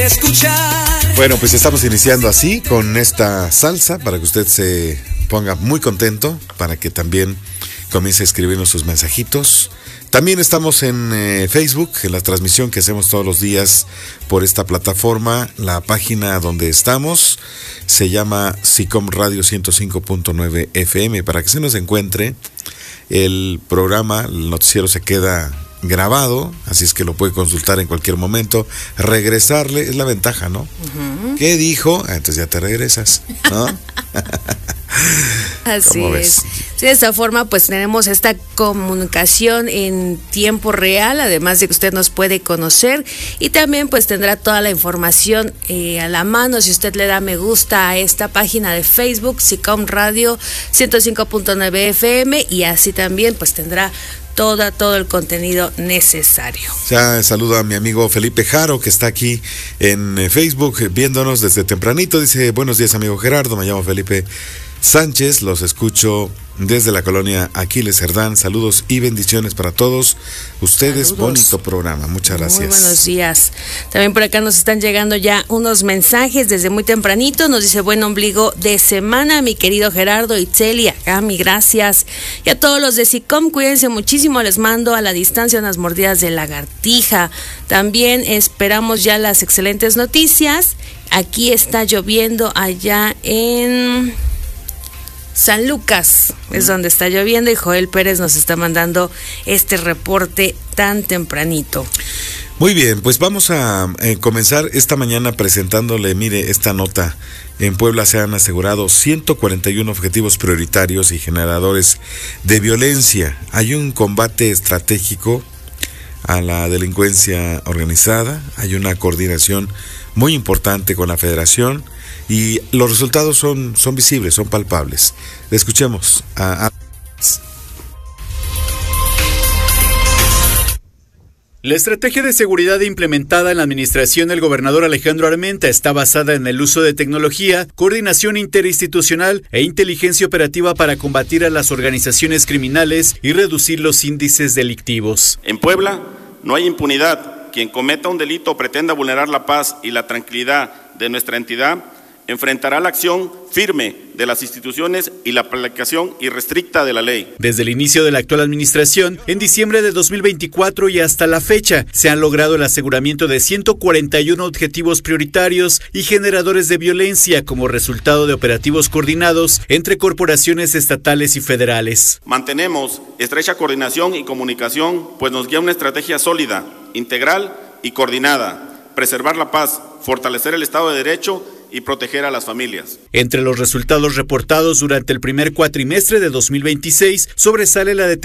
Bueno, pues estamos iniciando así con esta salsa para que usted se ponga muy contento, para que también comience a escribirnos sus mensajitos. También estamos en Facebook, en la transmisión que hacemos todos los días por esta plataforma. La página donde estamos se llama SICOM Radio 105.9 FM. Para que se nos encuentre, el programa, el noticiero se queda grabado, así es que lo puede consultar en cualquier momento, regresarle, es la ventaja, ¿no? Uh-huh. ¿Qué dijo? Entonces ya te regresas, ¿no? Así es. Sí, de esta forma pues tenemos esta comunicación en tiempo real, además de que usted nos puede conocer y también pues tendrá toda la información a la mano si usted le da me gusta a esta página de Facebook, SICOM Radio 105.9 FM, y así también pues tendrá todo el contenido necesario. Ya saludo a mi amigo Felipe Jaro, que está aquí en Facebook viéndonos desde tempranito. Dice: buenos días, amigo Gerardo, me llamo Felipe Sánchez, los escucho desde la colonia Aquiles Cerdán. Saludos y bendiciones para todos ustedes. Saludos. Bonito programa, muchas gracias. Muy buenos días. También por acá nos están llegando ya unos mensajes desde muy tempranito. Nos dice: buen ombligo de semana, mi querido Gerardo, Itzel y acá, mi gracias. Y a todos los de SICOM, cuídense muchísimo, les mando a la distancia unas mordidas de lagartija. También esperamos ya las excelentes noticias. Aquí está lloviendo allá en San Lucas, es donde está lloviendo, y Joel Pérez nos está mandando este reporte tan tempranito. Muy bien, pues vamos a comenzar esta mañana presentándole, mire, esta nota. En Puebla se han asegurado 141 objetivos prioritarios y generadores de violencia. Hay un combate estratégico a la delincuencia organizada, hay una coordinación muy importante con la Federación, y los resultados son visibles, son palpables. Escuchemos La estrategia de seguridad implementada en la administración del gobernador Alejandro Armenta está basada en el uso de tecnología, coordinación interinstitucional e inteligencia operativa para combatir a las organizaciones criminales y reducir los índices delictivos. En Puebla no hay impunidad. Quien cometa un delito o pretenda vulnerar la paz y la tranquilidad de nuestra entidad enfrentará la acción firme de las instituciones y la aplicación irrestricta de la ley. Desde el inicio de la actual administración, en diciembre de 2024 y hasta la fecha, se han logrado el aseguramiento de 141 objetivos prioritarios y generadores de violencia como resultado de operativos coordinados entre corporaciones estatales y federales. Mantenemos estrecha coordinación y comunicación, pues nos guía una estrategia sólida, integral y coordinada: preservar la paz, fortalecer el Estado de Derecho y proteger a las familias. Entre los resultados reportados durante el primer cuatrimestre de 2026, sobresale la detención